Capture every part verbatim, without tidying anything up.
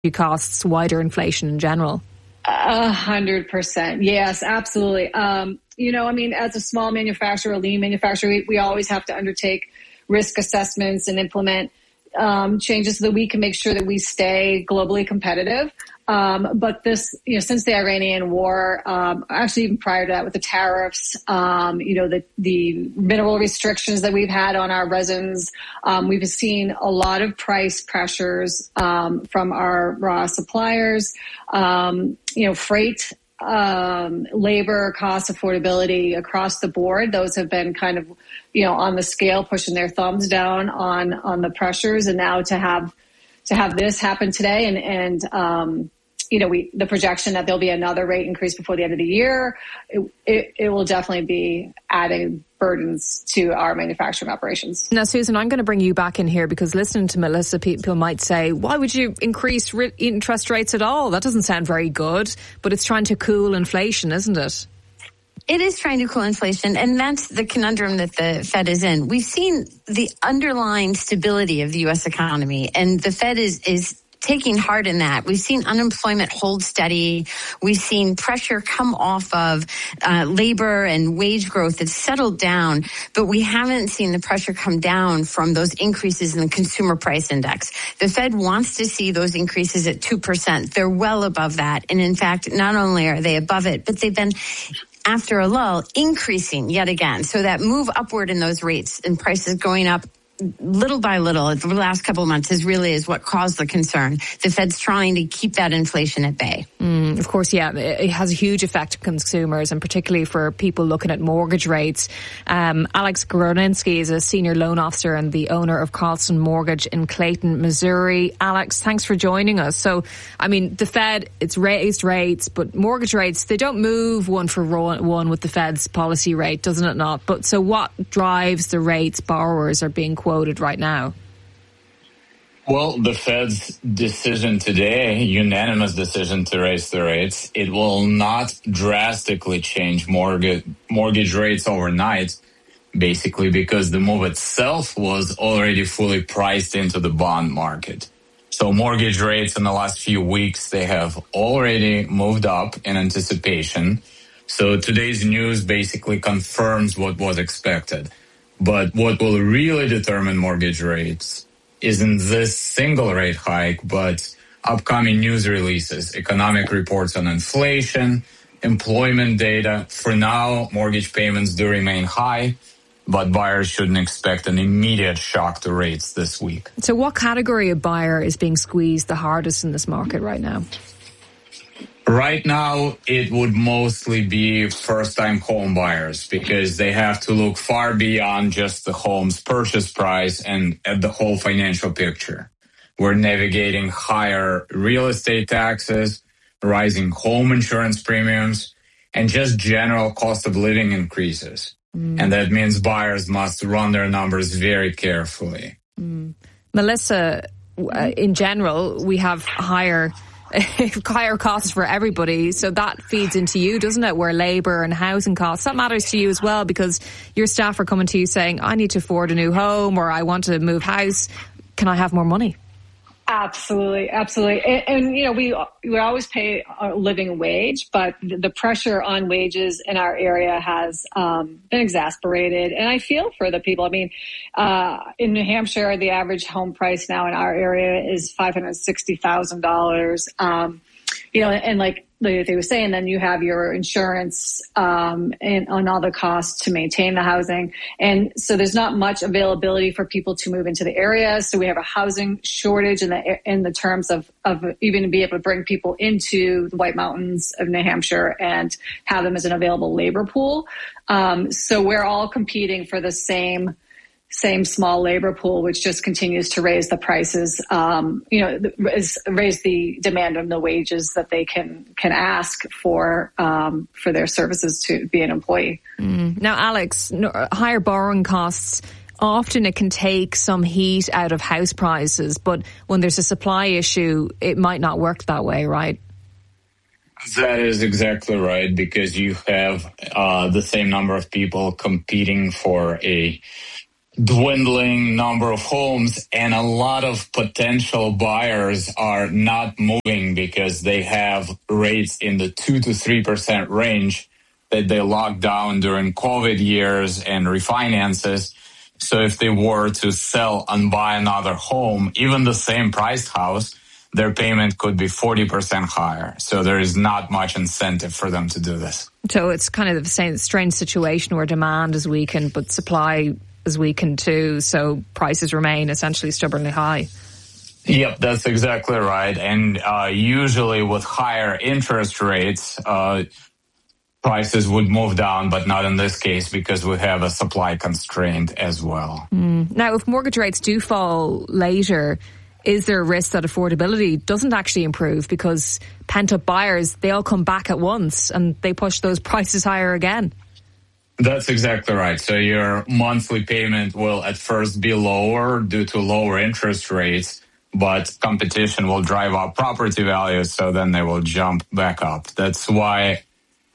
costs, wider inflation in general? A hundred percent. Yes, absolutely. Um, you know, I mean, as a small manufacturer, a lean manufacturer, we, we always have to undertake risk assessments and implement um, changes so that we can make sure that we stay globally competitive. Um, but this, you know, since the Iranian war, um, actually even prior to that with the tariffs, um, you know, the, the mineral restrictions that we've had on our resins, um, we've seen a lot of price pressures, um, from our raw suppliers, um, you know, freight, um, labor cost, affordability across the board. Those have been kind of, you know, on the scale, pushing their thumbs down on, on the pressures. And now to have, to have this happen today and, and, um, you know, we, the projection that there'll be another rate increase before the end of the year, it, it, it will definitely be adding burdens to our manufacturing operations. Now, Susan, I'm going to bring you back in here because listening to Melissa, people might say, why would you increase re- interest rates at all? That doesn't sound very good, but it's trying to cool inflation, isn't it? It is trying to cool inflation, and that's the conundrum that the Fed is in. We've seen the underlying stability of the U S economy, and the Fed is is taking heart in that. We've seen unemployment hold steady. We've seen pressure come off of uh, labor and wage growth that's settled down, but we haven't seen the pressure come down from those increases in the consumer price index. The Fed wants to see those increases at two percent. They're well above that. And in fact, not only are they above it, but they've been, after a lull, increasing yet again. So that move upward in those rates and prices going up little by little the last couple of months is really is what caused the concern. The Fed's trying to keep that inflation at bay. Mm, of course, yeah, it has a huge effect on consumers, and particularly for people looking at mortgage rates. Um, Alex Groninsky is a senior loan officer and the owner of Carlson Mortgage in Clayton, Missouri. Alex, thanks for joining us. So, I mean, the Fed, it's raised rates, but mortgage rates, they don't move one for one with the Fed's policy rate, doesn't it not? But so what drives the rates borrowers are being quoted right now? Well, the Fed's decision today, unanimous decision to raise the rates, it will not drastically change mortgage mortgage rates overnight, basically because the move itself was already fully priced into the bond market. So mortgage rates in the last few weeks, they have already moved up in anticipation. So today's news basically confirms what was expected. But what will really determine mortgage rates isn't this single rate hike, but upcoming news releases, economic reports on inflation, employment data. For now, mortgage payments do remain high, but buyers shouldn't expect an immediate shock to rates this week. So what category of buyer is being squeezed the hardest in this market right now? Right now, it would mostly be first-time home buyers because they have to look far beyond just the home's purchase price and at the whole financial picture. We're navigating higher real estate taxes, rising home insurance premiums, and just general cost of living increases. Mm. And that means buyers must run their numbers very carefully. Mm. Melissa, in general, we have higher... higher costs for everybody, so that feeds into you, doesn't it, where labour and housing costs, that matters to you as well, because your staff are coming to you saying, I need to afford a new home, or I want to move house, can I have more money? Absolutely, absolutely. And, and, you know, we we always pay a living wage, but the pressure on wages in our area has um, been exasperated. And I feel for the people. I mean, uh, in New Hampshire, the average home price now in our area is five hundred sixty thousand dollars. Um, you know, and like they were saying, then you have your insurance um, and on all the costs to maintain the housing. And so there's not much availability for people to move into the area. So we have a housing shortage in the in the terms of, of even to be able to bring people into the White Mountains of New Hampshire and have them as an available labor pool. Um, so we're all competing for the same same small labor pool, which just continues to raise the prices, um, you know, raise the demand on the wages that they can can ask for um, for their services to be an employee. Mm. Now, Alex, higher borrowing costs, often it can take some heat out of house prices, but when there's a supply issue, it might not work that way, right? That is exactly right, because you have uh, the same number of people competing for a dwindling number of homes, and a lot of potential buyers are not moving because they have rates in the two to three percent range that they locked down during COVID years and refinances. So if they were to sell and buy another home, even the same priced house, their payment could be forty percent higher. So there is not much incentive for them to do this. So it's kind of the same strange situation where demand is weakened, but supply is weakened too. So prices remain essentially stubbornly high. Yep, that's exactly right. And uh, usually with higher interest rates, uh, prices would move down, but not in this case because we have a supply constraint as well. Mm. Now, if mortgage rates do fall later, is there a risk that affordability doesn't actually improve because pent-up buyers, they all come back at once and they push those prices higher again? That's exactly right. So your monthly payment will at first be lower due to lower interest rates, but competition will drive up property values, so then they will jump back up. That's why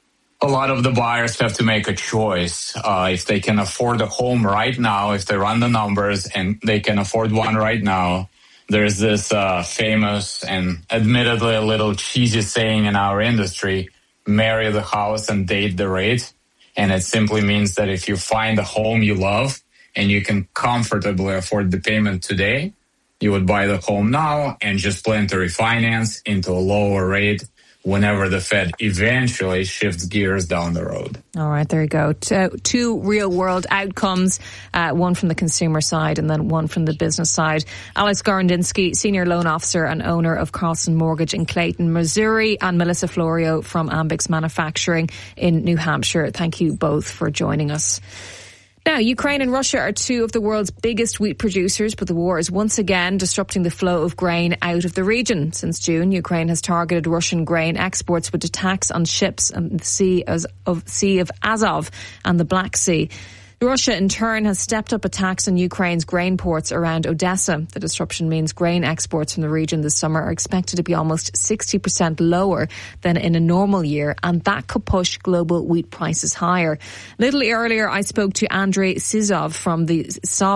a lot of the buyers have to make a choice. Uh, if they can afford a home right now, if they run the numbers and they can afford one right now, there's this uh, famous and admittedly a little cheesy saying in our industry, marry the house and date the rate. And it simply means that if you find a home you love and you can comfortably afford the payment today, you would buy the home now and just plan to refinance into a lower rate whenever the Fed eventually shifts gears down the road. All right, there you go. Two, two real-world outcomes, uh, one from the consumer side and then one from the business side. Alex Gorodninsky, Senior Loan Officer and owner of Carlson Mortgage in Clayton, Missouri, and Melissa Florio from Ambix Manufacturing in New Hampshire. Thank you both for joining us. Now, Ukraine and Russia are two of the world's biggest wheat producers, but the war is once again disrupting the flow of grain out of the region. Since June, Ukraine has targeted Russian grain exports with attacks on ships in the Sea of, sea of Azov and the Black Sea. Russia, in turn, has stepped up attacks on Ukraine's grain ports around Odessa. The disruption means grain exports from the region this summer are expected to be almost sixty percent lower than in a normal year, and that could push global wheat prices higher. A little earlier, I spoke to Andrei Sizov from the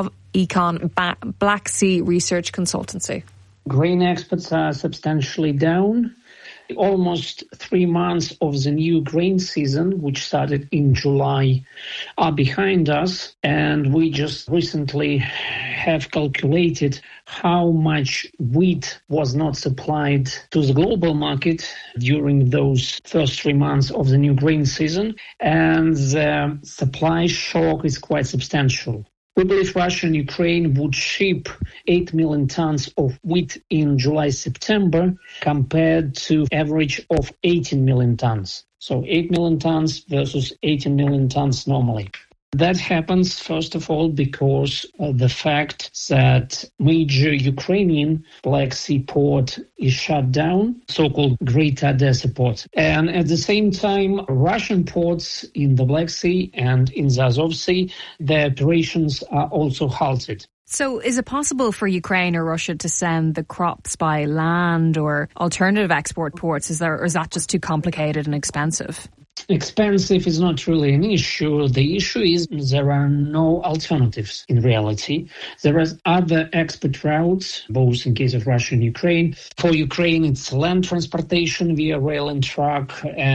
Sovecon Black Sea Research Consultancy. Grain exports are substantially down. Almost three months of the new grain season, which started in July, are behind us. And we just recently have calculated how much wheat was not supplied to the global market during those first three months of the new grain season. And the supply shock is quite substantial. We believe Russia and Ukraine would ship eight million tons of wheat in July-September compared to average of eighteen million tons. So eight million tons versus eighteen million tons normally. That happens, first of all, because of the fact that major Ukrainian Black Sea port is shut down, so-called Great Odessa port. And at the same time, Russian ports in the Black Sea and in the Azov Sea, their operations are also halted. So is it possible for Ukraine or Russia to send the crops by land or alternative export ports? Is there, or is that just too complicated and expensive? Expensive is not really an issue. The issue is there are no alternatives in reality. There are other export routes, both in case of Russia and Ukraine. For Ukraine, it's land transportation via rail and truck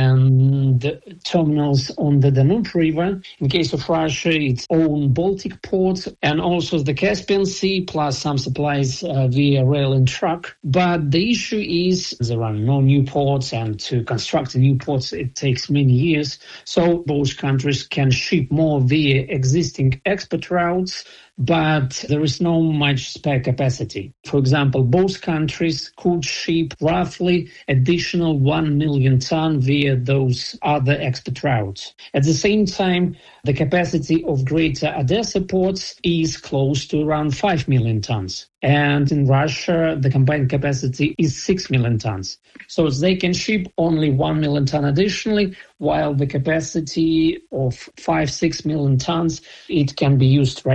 and terminals on the Danube River. In case of Russia, it's own Baltic ports and also the Caspian Sea, plus some supplies uh, via rail and truck. But the issue is there are no new ports, and to construct a new port, it takes many years. So both countries can ship more via existing export routes, but there is no much spare capacity. For example, both countries could ship roughly additional one million ton via those other export routes. At the same time, the capacity of Greater Odessa ports is close to around five million tons. And in Russia, the combined capacity is six million tons. So they can ship only one million ton additionally, while the capacity of five, six million tons, it can be used right now.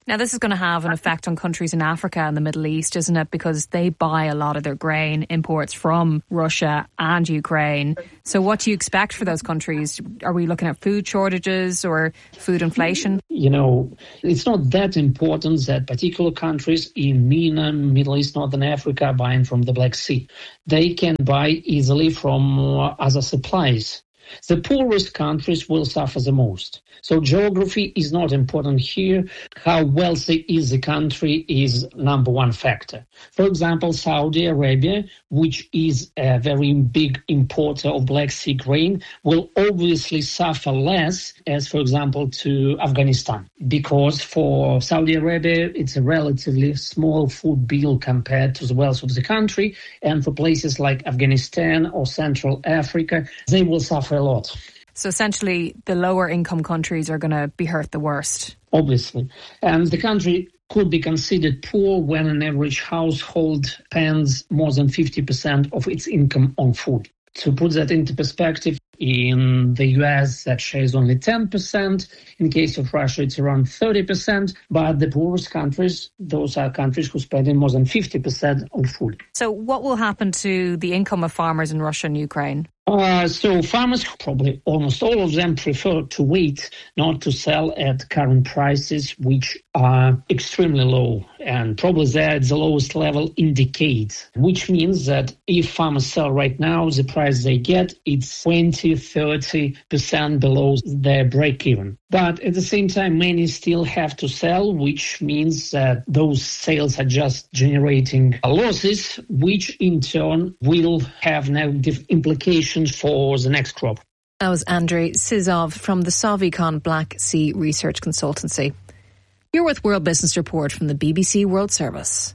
Now, this is going to have an effect on countries in Africa and the Middle East, isn't it? Because they buy a lot of their grain imports from Russia and Ukraine. So what do you expect for those countries? Are we looking at food shortages or food inflation? You know, it's not that important that particular countries in MENA, Middle East, Northern Africa, buying from the Black Sea. They can buy easily from uh, other supplies. The poorest countries will suffer the most. So geography is not important here. How wealthy is the country is number one factor. For example, Saudi Arabia, which is a very big importer of Black Sea grain, will obviously suffer less as, for example, to Afghanistan. Because for Saudi Arabia, it's a relatively small food bill compared to the wealth of the country. And for places like Afghanistan or Central Africa, they will suffer a lot. So essentially, the lower income countries are going to be hurt the worst. Obviously. And the country could be considered poor when an average household spends more than fifty percent of its income on food. To put that into perspective, in the U S, that shares only ten percent. In case of Russia, it's around thirty percent. But the poorest countries, those are countries who spend more than fifty percent on food. So what will happen to the income of farmers in Russia and Ukraine? Uh, so farmers, probably almost all of them, prefer to wait, not to sell at current prices, which are extremely low. And probably they're at the lowest level in decades, which means that if farmers sell right now, the price they get, it's twenty, thirty percent below their break-even. But at the same time, many still have to sell, which means that those sales are just generating losses, which in turn will have negative implications for the next crop. That was Andrei Sizov from the Savicon Black Sea Research Consultancy. You're with World Business Report from the B B C World Service.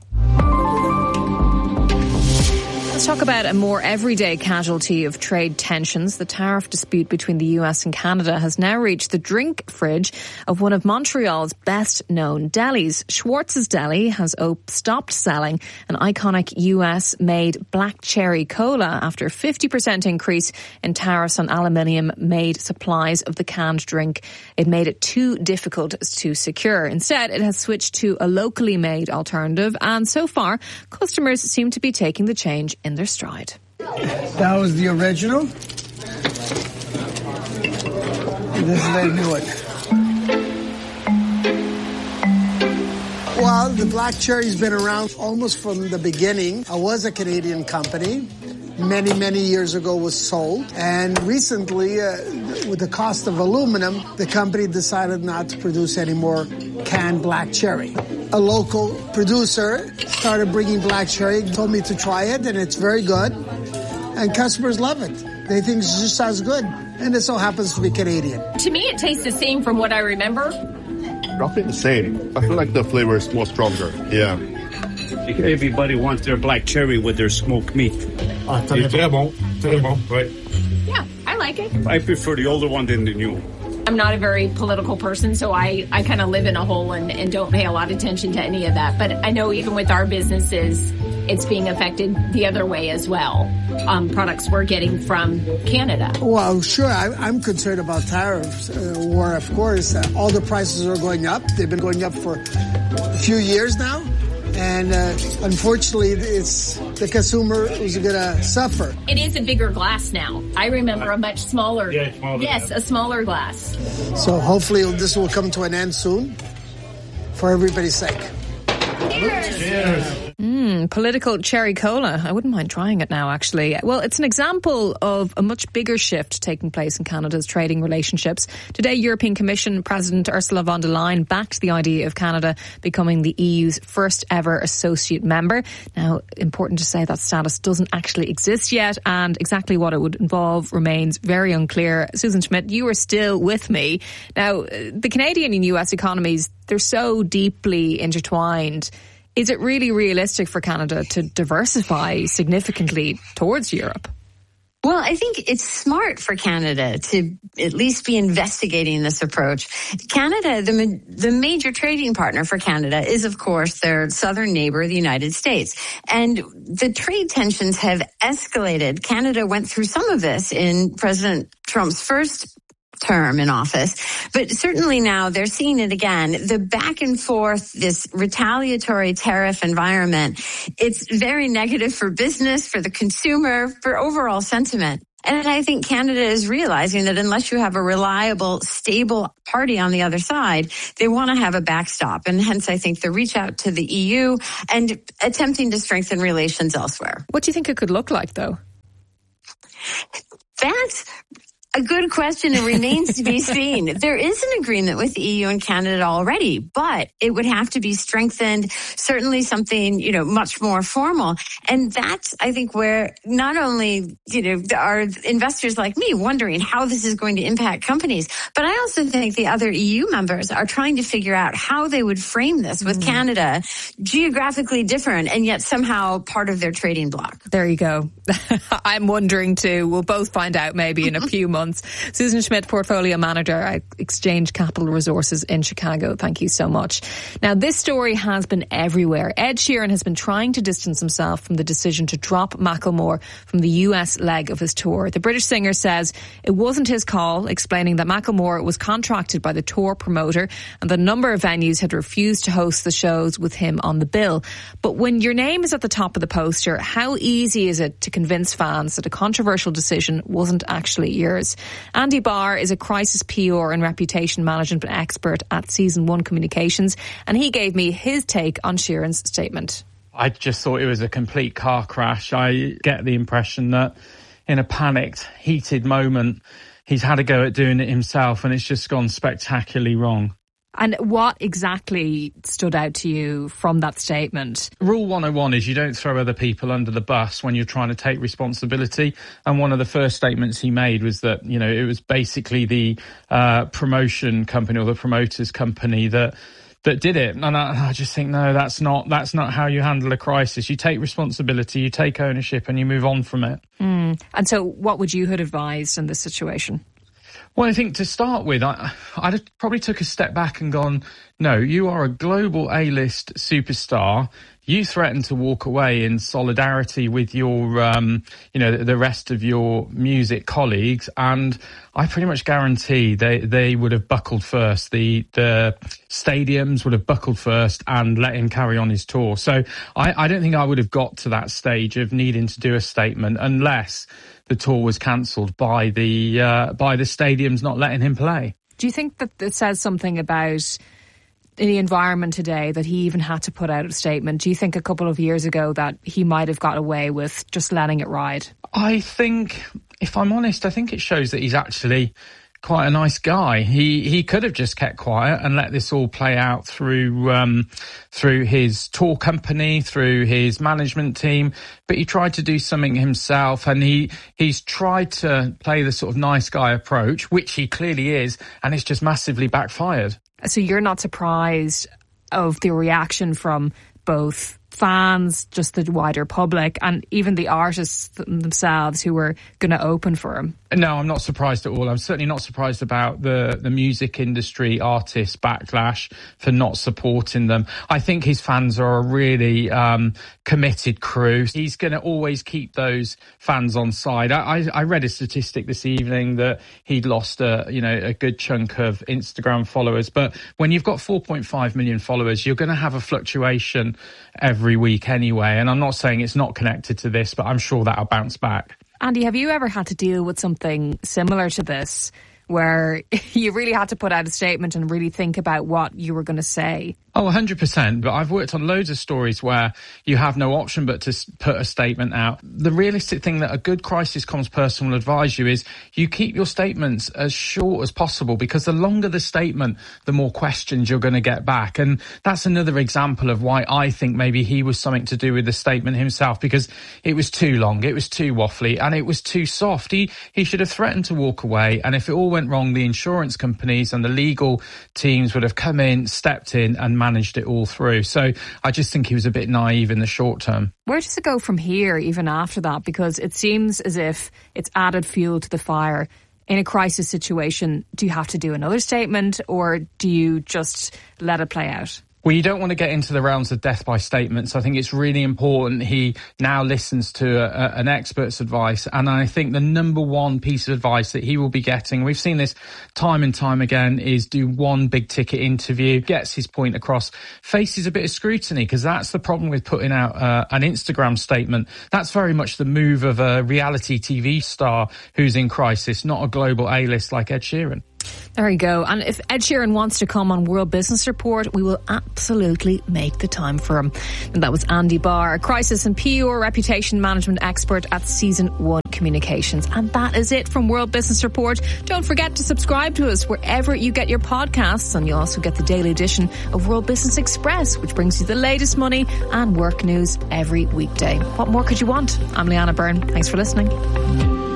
Let's talk about a more everyday casualty of trade tensions. The tariff dispute between the U S and Canada has now reached the drink fridge of one of Montreal's best-known delis. Schwartz's Deli has op- stopped selling an iconic U S-made black cherry cola after a fifty percent increase in tariffs on aluminium-made supplies of the canned drink. It made it too difficult to secure. Instead, it has switched to a locally made alternative, and so far, customers seem to be taking the change in their stride. That was the original. This is the new one. Well, the black cherry's been around almost from the beginning. I was a Canadian company. Many, many years ago was sold. And recently, uh, with the cost of aluminum, the company decided not to produce any more canned black cherry. A local producer started bringing black cherry, told me to try it, and it's very good. And customers love it. They think it's just as good. And it so happens to be Canadian. To me, it tastes the same from what I remember. Roughly the same. I feel like the flavor is more stronger. Yeah. Everybody wants their black cherry with their smoked meat. Ah, très très bon. Très bon. Right. Yeah, I like it. I prefer the older one than the new. I'm not a very political person, so I, I kind of live in a hole and, and don't pay a lot of attention to any of that. But I know even with our businesses, it's being affected the other way as well. Um, products we're getting from Canada. Well, sure. I, I'm concerned about tariffs, uh, war, of course. Uh, all the prices are going up. They've been going up for a few years now. And uh, unfortunately, it's the consumer who's going to suffer. It is a bigger glass now. I remember a much smaller. Yeah, smaller. Yes, a smaller glass. So hopefully this will come to an end soon for everybody's sake. Cheers. Cheers. Mm, political cherry cola. I wouldn't mind trying it now, actually. Well, it's an example of a much bigger shift taking place in Canada's trading relationships. Today, European Commission President Ursula von der Leyen backed the idea of Canada becoming the E U's first ever associate member. Now, important to say that status doesn't actually exist yet, and exactly what it would involve remains very unclear. Susan Schmidt, you are still with me. Now, the Canadian and U S economies, they're so deeply intertwined. Is it really realistic for Canada to diversify significantly towards Europe? Well, I think it's smart for Canada to at least be investigating this approach. Canada, the the major trading partner for Canada is, of course, their southern neighbor, the United States. And the trade tensions have escalated. Canada went through some of this in President Trump's first term in office. But certainly now they're seeing it again. The back and forth, this retaliatory tariff environment, it's very negative for business, for the consumer, for overall sentiment. And I think Canada is realizing that unless you have a reliable, stable party on the other side, they want to have a backstop. And hence, I think the reach out to the E U and attempting to strengthen relations elsewhere. What do you think it could look like, though? That's a good question and remains to be seen. There is an agreement with the E U and Canada already, but it would have to be strengthened, certainly something, you know, much more formal. And that's, I think, where not only, you know, are investors like me wondering how this is going to impact companies, but I also think the other E U members are trying to figure out how they would frame this with mm. Canada, geographically different and yet somehow part of their trading bloc. There you go. I'm wondering too. We'll both find out maybe in a few months. Susan Schmidt, Portfolio Manager at Exchange Capital Resources in Chicago. Thank you so much. Now, this story has been everywhere. Ed Sheeran has been trying to distance himself from the decision to drop Macklemore from the U S leg of his tour. The British singer says it wasn't his call, explaining that Macklemore was contracted by the tour promoter and the number of venues had refused to host the shows with him on the bill. But when your name is at the top of the poster, how easy is it to convince fans that a controversial decision wasn't actually yours? Andy Barr is a crisis P R and reputation management expert at Season one Communications, and he gave me his take on Sheeran's statement. I just thought it was a complete car crash. I get the impression that in a panicked, heated moment, he's had a go at doing it himself, and it's just gone spectacularly wrong. And what exactly stood out to you from that statement? Rule one oh one is you don't throw other people under the bus when you're trying to take responsibility. And one of the first statements he made was that, you know, it was basically the uh, promotion company or the promoters company that that did it. And I, I just think, no, that's not that's not how you handle a crisis. You take responsibility, you take ownership, and you move on from it. Mm. And so what would you have advised in this situation? Well, I think to start with, I, I'd probably took a step back and gone, no, you are a global A-list superstar. You threatened to walk away in solidarity with your, um, you know, the rest of your music colleagues. And I pretty much guarantee they, they would have buckled first. The, the stadiums would have buckled first and let him carry on his tour. So I, I don't think I would have got to that stage of needing to do a statement unless the tour was cancelled by the uh, by the stadiums not letting him play. Do you think that it says something about the environment today that he even had to put out a statement? Do you think a couple of years ago that he might have got away with just letting it ride? I think, if I'm honest, I think it shows that he's actually quite a nice guy. He he could have just kept quiet and let this all play out through um, through his tour company, through his management team. But he tried to do something himself, and he he's tried to play the sort of nice guy approach, which he clearly is, and it's just massively backfired. So you're not surprised of the reaction from both fans, just the wider public, and even the artists themselves who were going to open for him? No, I'm not surprised at all. I'm certainly not surprised about the, the music industry artists' backlash for not supporting them. I think his fans are a really um, committed crew. He's going to always keep those fans on side. I, I, I read a statistic this evening that he'd lost a, you know, a good chunk of Instagram followers. But when you've got four point five million followers, you're going to have a fluctuation every week anyway. And I'm not saying it's not connected to this, but I'm sure that'll bounce back. Andy, have you ever had to deal with something similar to this, where you really had to put out a statement and really think about what you were going to say? Oh, one hundred percent. But I've worked on loads of stories where you have no option but to put a statement out. The realistic thing that a good crisis comms person will advise you is you keep your statements as short as possible, because the longer the statement, the more questions you're going to get back. And that's another example of why I think maybe he was something to do with the statement himself, because it was too long, it was too waffly, and it was too soft. He, he should have threatened to walk away. And if it all went wrong, the insurance companies and the legal teams would have come in, stepped in and managed it all through. So I just think he was a bit naive in the short term. Where does it go from here, even after that? Because it seems as if it's added fuel to the fire. In a crisis situation, do you have to do another statement, or do you just let it play out? Well, you don't want to get into the realms of death by statements. I think it's really important he now listens to a, a, an expert's advice. And I think the number one piece of advice that he will be getting, we've seen this time and time again, is do one big ticket interview, gets his point across, faces a bit of scrutiny, because that's the problem with putting out uh, an Instagram statement. That's very much the move of a reality T V star who's in crisis, not a global A-list like Ed Sheeran. There you go. And if Ed Sheeran wants to come on World Business Report, we will absolutely make the time for him. And that was Andy Barr, a crisis and P R reputation management expert at Season one Communications. And that is it from World Business Report. Don't forget to subscribe to us wherever you get your podcasts, and you'll also get the daily edition of World Business Express, which brings you the latest money and work news every weekday. What more could you want? I'm Leanna Byrne. Thanks for listening.